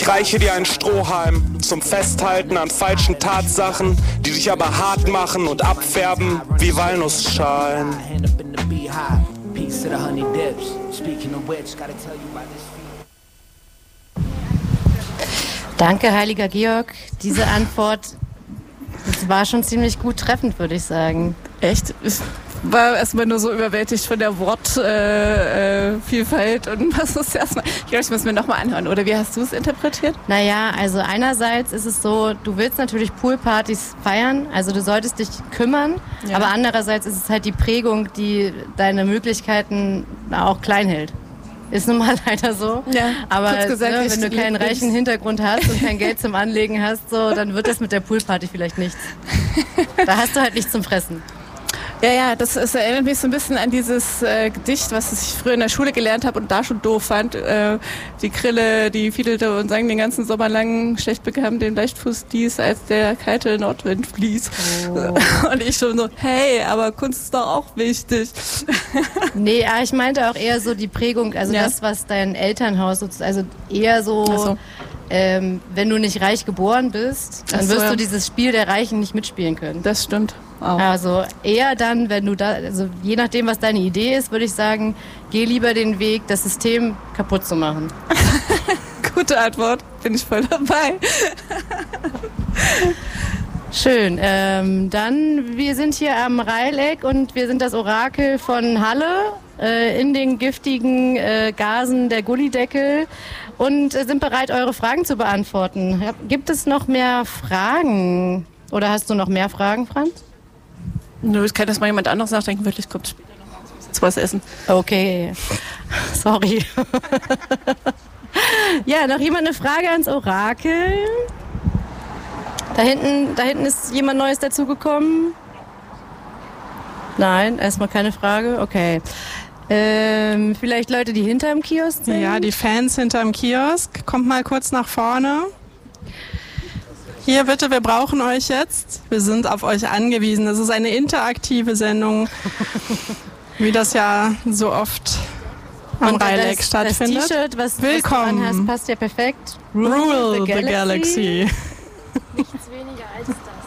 Ich reiche dir einen Strohhalm zum Festhalten an falschen Tatsachen, die dich aber hart machen und abfärben wie Walnussschalen. Danke, heiliger Georg. Diese Antwort, das war schon ziemlich gut treffend, würde ich sagen. Echt? Ich war erstmal nur so überwältigt von der Wortvielfalt und was ist erstmal. Ich glaube, ich muss mir nochmal anhören. Oder wie hast du es interpretiert? Naja, also einerseits ist es so, du willst natürlich Poolpartys feiern, also du solltest dich kümmern, ja. Aber andererseits ist es halt die Prägung, die deine Möglichkeiten auch klein hält. Ist nun mal leider so. Ja, aber gesagt, wenn du keinen reichen Hintergrund hast und kein Geld zum Anlegen hast, so, dann wird das mit der Poolparty vielleicht nichts. Da hast du halt nichts zum Fressen. Ja, das erinnert mich so ein bisschen an dieses Gedicht, was ich früher in der Schule gelernt habe und da schon doof fand. Die Krille, die fiedelte und sang den ganzen Sommer lang, schlecht bekam den Leichtfuß dies, als der kalte Nordwind blies. Oh. Und ich schon so, hey, aber Kunst ist doch auch wichtig. Nee, ich meinte auch eher so die Prägung, also ja. Das, was dein Elternhaus, also eher so... wenn du nicht reich geboren bist, dann wirst du dieses Spiel der Reichen nicht mitspielen können. Das stimmt. Auch. Also eher dann, wenn du da, also je nachdem, was deine Idee ist, würde ich sagen, geh lieber den Weg, das System kaputt zu machen. Gute Antwort, bin ich voll dabei. Schön. Dann, wir sind hier am Reileck und wir sind das Orakel von Halle in den giftigen Gasen der Gullideckel und sind bereit, eure Fragen zu beantworten. Gibt es noch mehr Fragen? Oder hast du noch mehr Fragen, Franz? Nö, ich kann das mal jemand anderes nachdenken. Wirklich, kommt später noch raus. Jetzt was essen. Okay. Sorry. Ja, noch jemand eine Frage ans Orakel? Da hinten ist jemand Neues dazugekommen? Nein, erstmal keine Frage. Okay. Vielleicht Leute, die hinterm Kiosk sind? Ja, die Fans hinterm Kiosk. Kommt mal kurz nach vorne. Hier bitte, wir brauchen euch jetzt. Wir sind auf euch angewiesen. Das ist eine interaktive Sendung, wie das ja so oft am Reileck stattfindet. Das T-Shirt, was willkommen. Du anhast, passt ja perfekt. Rule the Galaxy. Nichts weniger als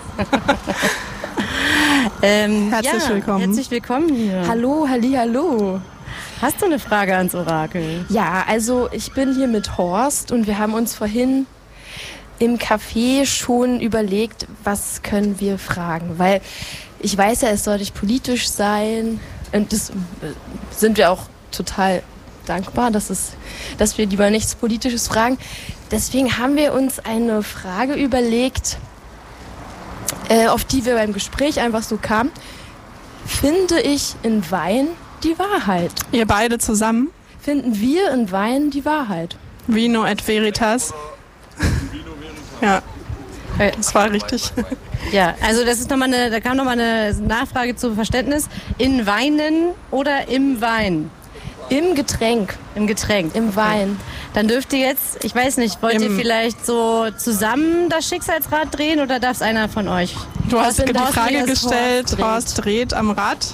das. Herzlich willkommen. Herzlich willkommen hier. Hallo, hallo. Hast du eine Frage ans Orakel? Ja, also ich bin hier mit Horst und wir haben uns vorhin im Café schon überlegt, was können wir fragen, weil ich weiß ja, es soll nicht politisch sein und das sind wir auch total dankbar, dass wir lieber nichts Politisches fragen. Deswegen haben wir uns eine Frage überlegt, auf die wir beim Gespräch einfach so kamen. Finde ich in Wein die Wahrheit? Ihr beide zusammen? Finden wir in Wein die Wahrheit? Vino et Veritas. Ja, das war richtig. Ja, also das ist da kam nochmal eine Nachfrage zu Verständnis. In Weinen oder im Wein? Im Getränk. Im Getränk. Im Wein. Okay. Dann dürft ihr jetzt, ich weiß nicht, wollt ihr vielleicht so zusammen das Schicksalsrad drehen oder darf es einer von euch? Du hast die Frage gestellt, Horst dreht am Rad.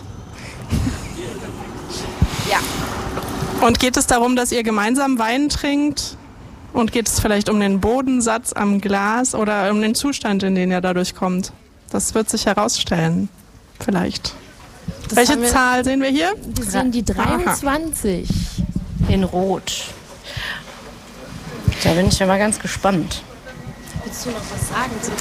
Ja. Und geht es darum, dass ihr gemeinsam Wein trinkt? Und geht es vielleicht um den Bodensatz am Glas oder um den Zustand, in den er dadurch kommt? Das wird sich herausstellen. Vielleicht. Welche Zahl sehen wir hier? Wir sehen die 23. Aha. In Rot. Da bin ich ja mal ganz gespannt. Willst du noch was sagen zur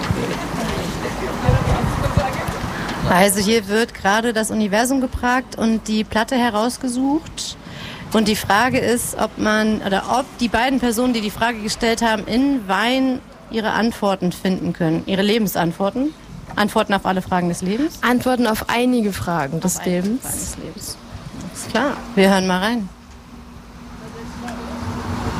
Frage? Also hier wird gerade das Universum gefragt und die Platte herausgesucht. Und die Frage ist, ob die beiden Personen, die die Frage gestellt haben, in Wein ihre Antworten finden können. Ihre Lebensantworten. Antworten auf alle Fragen des Lebens. Antworten auf einige Fragen des Lebens. Ist klar. Wir hören mal rein.